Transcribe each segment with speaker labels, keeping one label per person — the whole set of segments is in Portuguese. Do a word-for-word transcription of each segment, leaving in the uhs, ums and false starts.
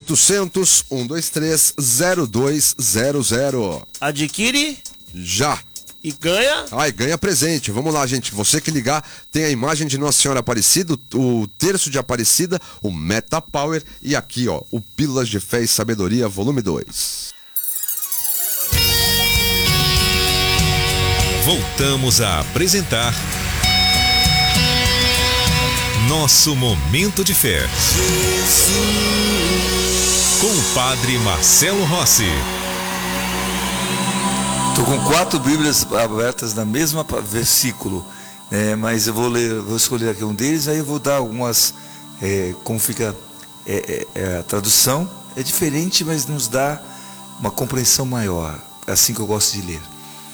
Speaker 1: oitocentos, cento e vinte e três, zero dois zero zero.
Speaker 2: Adquire
Speaker 1: já
Speaker 2: e ganha.
Speaker 1: Ai, ganha presente. Vamos lá, gente. Você que ligar, tem a imagem de Nossa Senhora Aparecida, o terço de Aparecida, o Meta Power e aqui, ó, o Pílulas de Fé e Sabedoria, volume dois.
Speaker 3: Voltamos a apresentar Nosso Momento de Fé com o Padre Marcelo Rossi.
Speaker 4: Estou com quatro Bíblias abertas na mesma versículo, né? Mas eu vou ler, vou escolher aqui um deles, aí eu vou dar algumas, é, como fica é, é, a tradução, é diferente, mas nos dá uma compreensão maior, é assim que eu gosto de ler.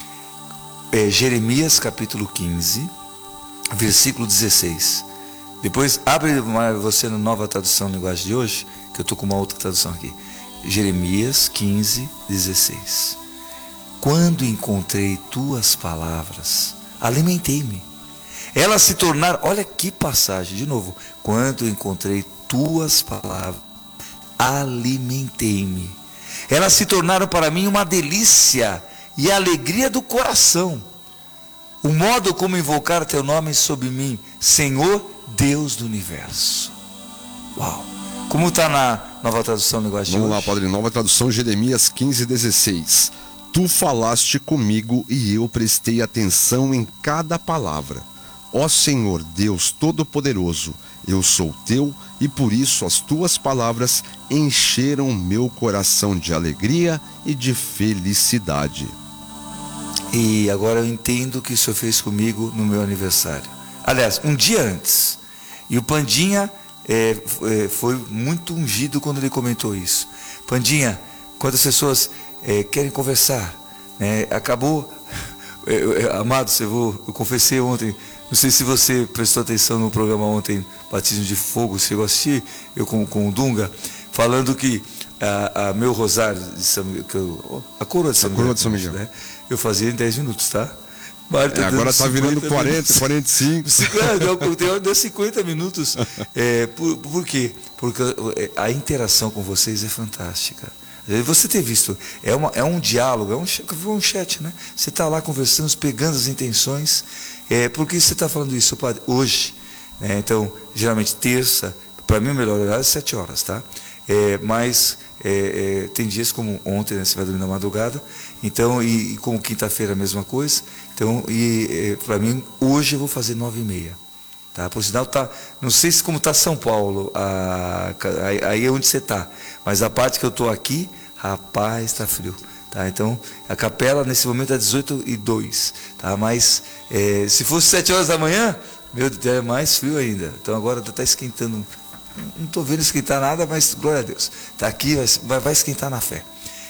Speaker 4: É, Jeremias capítulo quinze, versículo dezesseis. Depois abre você na Nova Tradução Linguagem de hoje, que eu estou com uma outra tradução aqui. Jeremias quinze, dezesseis. Quando encontrei tuas palavras, alimentei-me. Elas se tornaram, olha que passagem, de novo. Quando encontrei tuas palavras, alimentei-me. Elas se tornaram para mim uma delícia e a alegria do coração. O modo como invocar teu nome sobre mim, Senhor Deus do universo. Uau! Como está na Nova Tradução Linguagem de hoje?
Speaker 1: Vamos lá, Padre, Nova Tradução, Jeremias quinze, dezesseis. Tu falaste comigo e eu prestei atenção em cada palavra. Ó Senhor Deus Todo-Poderoso, eu sou teu e por isso as tuas palavras encheram meu coração de alegria e de felicidade.
Speaker 4: E agora eu entendo o que o Senhor fez comigo no meu aniversário. Aliás, um dia antes. E o Pandinha é, é, foi muito ungido quando ele comentou isso. Pandinha, quando as pessoas é, querem conversar, né, acabou... É, é, amado, eu, vou, eu confessei ontem, não sei se você prestou atenção no programa ontem, Batismo de Fogo, você chegou a assistir, eu com, com o Dunga, falando que a, a meu rosário, de São, que eu, a coroa de São Miguel,
Speaker 1: de São Miguel. Né,
Speaker 4: eu fazia em dez minutos, tá?
Speaker 1: É, agora está virando quarenta, quarenta e cinco.
Speaker 4: Deu, deu cinquenta minutos. É, por, por quê? Porque a interação com vocês é fantástica. Você ter visto, é, uma, é um diálogo, é um, um chat, né? Você está lá conversando, pegando as intenções. É, por que você está falando isso, padre? Hoje, né? Então, geralmente terça, para mim o melhor horário é sete horas, tá? É, mas é, é, tem dias como ontem, né? Você vai dormir na madrugada, então, e, e como quinta-feira a mesma coisa. Então, e é, para mim, hoje eu vou fazer nove e meia. Tá? Por sinal, tá, não sei se como está São Paulo, a, a, aí é onde você está, mas a parte que eu estou aqui, rapaz, está frio. Tá? Então, a capela nesse momento é dezoito e dois. Tá? Mas, é, se fosse sete horas da manhã, meu Deus, é mais frio ainda. Então, agora está esquentando. Não estou vendo esquentar nada, mas glória a Deus. Está aqui, vai, vai esquentar na fé.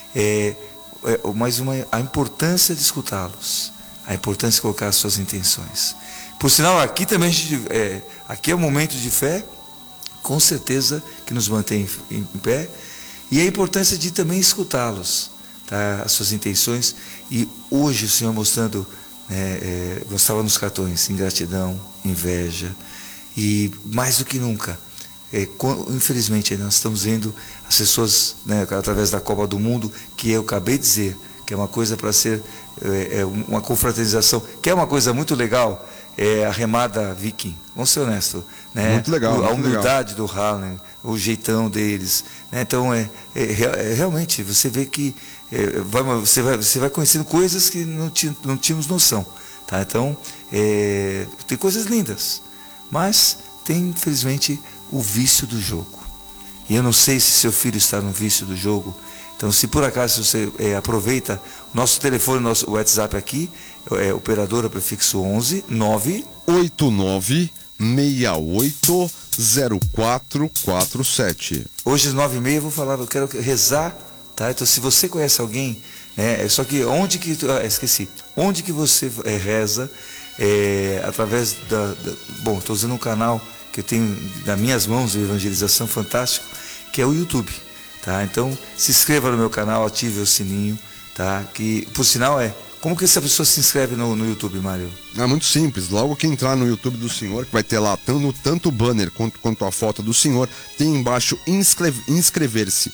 Speaker 4: É, é, mas uma, a importância de escutá-los, a importância de colocar as suas intenções. Por sinal, aqui também a gente, é, aqui é um momento de fé, com certeza que nos mantém em, em pé, e a importância de também escutá-los, tá? As suas intenções. E hoje o Senhor mostrando, né, é, mostrava nos cartões, ingratidão, inveja, e mais do que nunca, é, infelizmente nós estamos vendo as pessoas, né, através da Copa do Mundo, que eu acabei de dizer, que é uma coisa para ser é, é, uma confraternização, que é uma coisa muito legal. É a remada viking, vamos ser honestos, né?
Speaker 1: Muito legal,
Speaker 4: a
Speaker 1: muito
Speaker 4: humildade
Speaker 1: legal.
Speaker 4: do Harlem, o jeitão deles, né? Então é, é, é realmente você vê que é, vai, você, vai, você vai conhecendo coisas que não, tinha, não tínhamos noção, tá? Então é, tem coisas lindas, mas tem infelizmente o vício do jogo. E eu não sei se seu filho está no vício do jogo. Então, se por acaso você é, aproveita nosso telefone, nosso WhatsApp aqui, é operadora prefixo onze nove
Speaker 1: oito nove seis oito zero quatro quatro sete.
Speaker 4: Hoje às nove e meia eu vou falar, eu quero rezar, tá? Então, se você conhece alguém, né, só que onde que ah, esqueci, onde que você é, reza é, através da, da bom, estou usando um canal que eu tenho nas minhas mãos de evangelização fantástico, que é o YouTube. Tá? Então, se inscreva no meu canal, ative o sininho, tá? Que, por sinal, é... Como que essa pessoa se inscreve no, no YouTube, Mário?
Speaker 1: É muito simples. Logo que entrar no YouTube do senhor, que vai ter lá tanto, tanto o banner quanto, quanto a foto do senhor, tem embaixo inscreve, inscrever-se.